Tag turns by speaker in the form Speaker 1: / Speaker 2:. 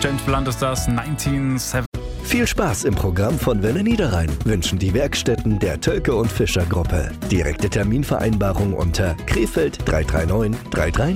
Speaker 1: James Blunt ist das, 1970.
Speaker 2: Viel Spaß im Programm von Welle Niederrhein wünschen die Werkstätten der Tölke und Fischer Gruppe. Direkte Terminvereinbarung unter Krefeld 339 339.